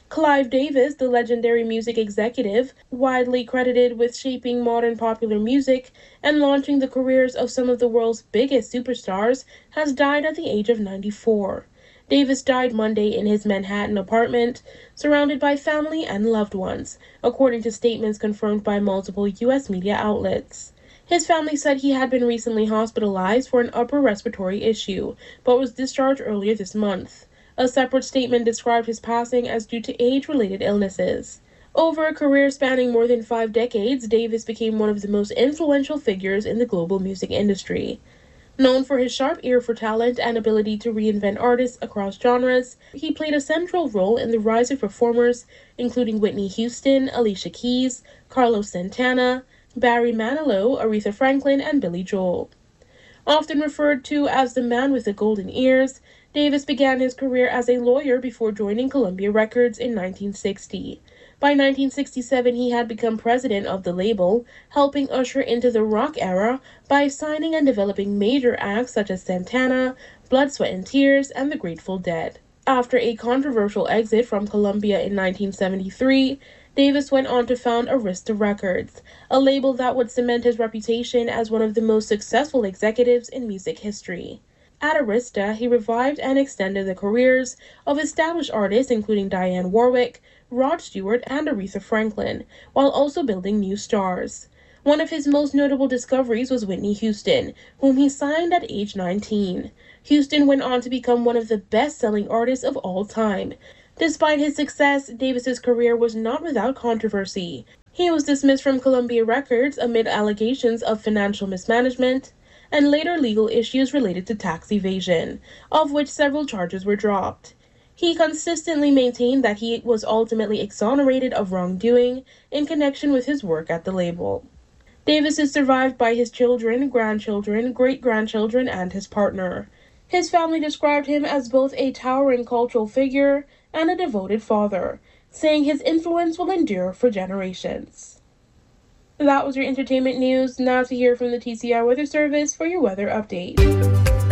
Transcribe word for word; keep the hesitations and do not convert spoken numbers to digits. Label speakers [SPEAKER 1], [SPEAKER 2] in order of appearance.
[SPEAKER 1] Clive Davis, the legendary music executive, widely credited with shaping modern popular music and launching the careers of some of the world's biggest superstars, has died at the age of ninety-four. Davis died Monday in his Manhattan apartment, surrounded by family and loved ones, according to statements confirmed by multiple U S media outlets. His family said he had been recently hospitalized for an upper respiratory issue, but was discharged earlier this month. A separate statement described his passing as due to age-related illnesses. Over a career spanning more than five decades, Davis became one of the most influential figures in the global music industry. Known for his sharp ear for talent and ability to reinvent artists across genres, he played a central role in the rise of performers including Whitney Houston, Alicia Keys, Carlos Santana, Barry Manilow, Aretha Franklin, and Billy Joel. Often referred to as the man with the golden ears, Davis began his career as a lawyer before joining Columbia Records in nineteen sixty. By nineteen sixty-seven, he had become president of the label, helping usher into the rock era by signing and developing major acts such as Santana, Blood, Sweat and Tears, and the Grateful Dead. After a controversial exit from Columbia in nineteen seventy-three, Davis went on to found Arista Records, a label that would cement his reputation as one of the most successful executives in music history. At Arista, he revived and extended the careers of established artists including Dionne Warwick, Rod Stewart, and Aretha Franklin, while also building new stars. One of his most notable discoveries was Whitney Houston, whom he signed at age nineteen. Houston went on to become one of the best-selling artists of all time. Despite his success, Davis's career was not without controversy. He was dismissed from Columbia Records amid allegations of financial mismanagement and later legal issues related to tax evasion, of which several charges were dropped. He consistently maintained that he was ultimately exonerated of wrongdoing in connection with his work at the label. Davis is survived by his children, grandchildren, great-grandchildren, and his partner. His family described him as both a towering cultural figure and a devoted father, saying his influence will endure for generations. That was your entertainment news. Now to hear from the T C I Weather Service for your weather update.